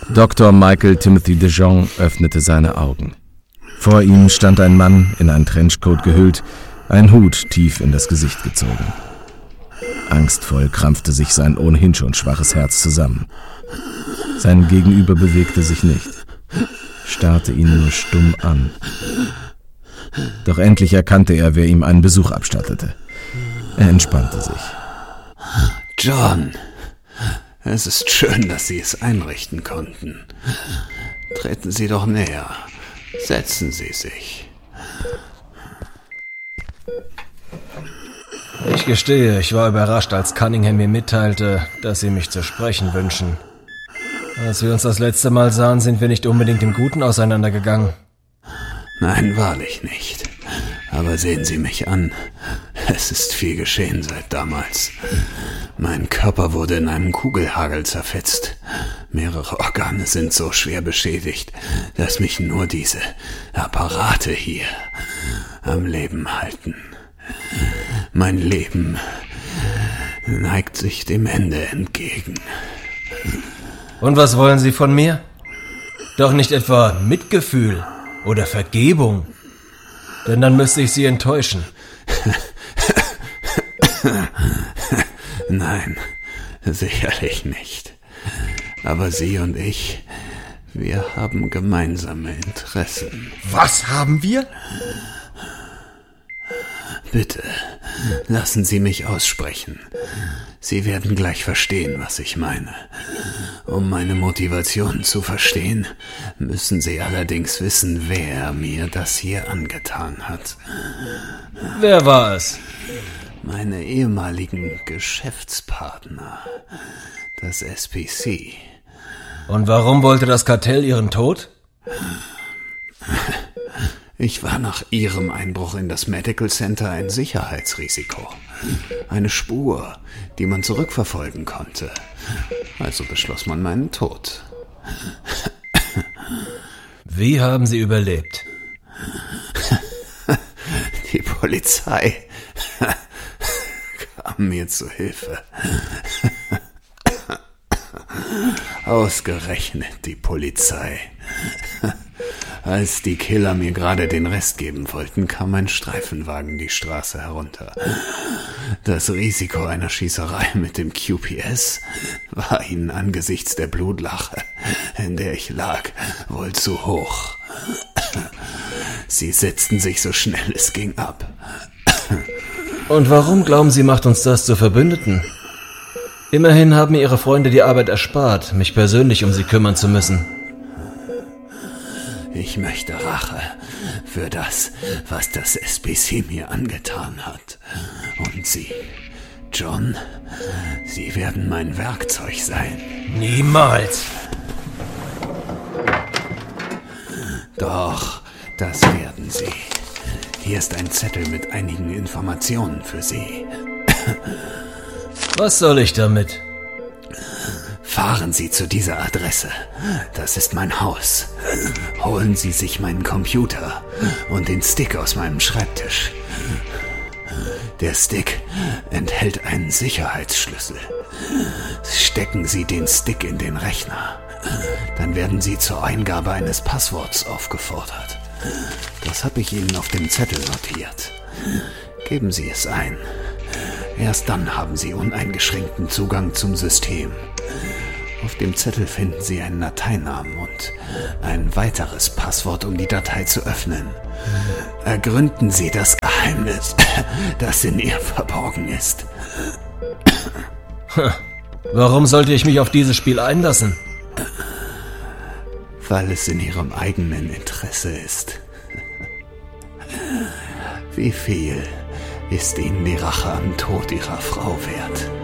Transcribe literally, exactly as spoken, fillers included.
Doktor Michael Timothy de Jong öffnete seine Augen. Vor ihm stand ein Mann, in einen Trenchcoat gehüllt, ein Hut tief in das Gesicht gezogen. Angstvoll krampfte sich sein ohnehin schon schwaches Herz zusammen. Sein Gegenüber bewegte sich nicht, starrte ihn nur stumm an. Doch endlich erkannte er, wer ihm einen Besuch abstattete. Er entspannte sich. John, es ist schön, dass Sie es einrichten konnten. Treten Sie doch näher. Setzen Sie sich. Ich gestehe, ich war überrascht, als Cunningham mir mitteilte, dass Sie mich zu sprechen wünschen. Als wir uns das letzte Mal sahen, sind wir nicht unbedingt im Guten auseinandergegangen. Nein, wahrlich nicht. Aber sehen Sie mich an. Es ist viel geschehen seit damals. Mein Körper wurde in einem Kugelhagel zerfetzt. Mehrere Organe sind so schwer beschädigt, dass mich nur diese Apparate hier am Leben halten. Mein Leben neigt sich dem Ende entgegen. Und was wollen Sie von mir? Doch nicht etwa Mitgefühl oder Vergebung? Denn dann müsste ich Sie enttäuschen. Nein, sicherlich nicht. Aber Sie und ich, wir haben gemeinsame Interessen. Was haben wir? Bitte, lassen Sie mich aussprechen. Sie werden gleich verstehen, was ich meine. Um meine Motivation zu verstehen, müssen Sie allerdings wissen, wer mir das hier angetan hat. Wer war es? Meine ehemaligen Geschäftspartner, das S P C. Und warum wollte das Kartell Ihren Tod? Ich war nach Ihrem Einbruch in das Medical Center ein Sicherheitsrisiko. Eine Spur, die man zurückverfolgen konnte. Also beschloss man meinen Tod. Wie haben Sie überlebt? Die Polizei kam mir zu Hilfe. Ausgerechnet die Polizei. Als die Killer mir gerade den Rest geben wollten, kam ein Streifenwagen die Straße herunter. Das Risiko einer Schießerei mit dem Q P S war ihnen angesichts der Blutlache, in der ich lag, wohl zu hoch. Sie setzten sich so schnell es ging ab. Und warum glauben Sie, macht uns das zu Verbündeten? Immerhin haben mir Ihre Freunde die Arbeit erspart, mich persönlich um Sie kümmern zu müssen. Ich möchte Rache für das, was das S P C mir angetan hat. Und Sie, John, Sie werden mein Werkzeug sein. Niemals. Doch, das werden Sie. Hier ist ein Zettel mit einigen Informationen für Sie. Was soll ich damit? Fahren Sie zu dieser Adresse. Das ist mein Haus. Holen Sie sich meinen Computer und den Stick aus meinem Schreibtisch. Der Stick enthält einen Sicherheitsschlüssel. Stecken Sie den Stick in den Rechner. Dann werden Sie zur Eingabe eines Passworts aufgefordert. Das habe ich Ihnen auf dem Zettel notiert. Geben Sie es ein. Erst dann haben Sie uneingeschränkten Zugang zum System. Auf dem Zettel finden Sie einen Dateinamen und ein weiteres Passwort, um die Datei zu öffnen. Ergründen Sie das Geheimnis, das in ihr verborgen ist. Warum sollte ich mich auf dieses Spiel einlassen? Weil es in Ihrem eigenen Interesse ist. Wie viel ist Ihnen die Rache am Tod Ihrer Frau wert?